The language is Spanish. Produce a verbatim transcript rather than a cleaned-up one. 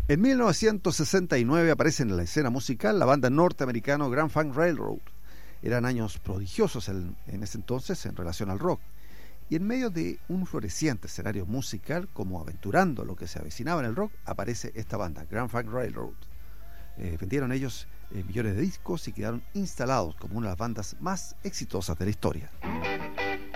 En mil novecientos sesenta y nueve aparece en la escena musical la banda norteamericana Grand Funk Railroad. Eran años prodigiosos en, en ese entonces en relación al rock. Y en medio de un floreciente escenario musical, como aventurando lo que se avecinaba en el rock, aparece esta banda, Grand Funk Railroad. Eh, vendieron ellos eh, millones de discos y quedaron instalados como una de las bandas más exitosas de la historia.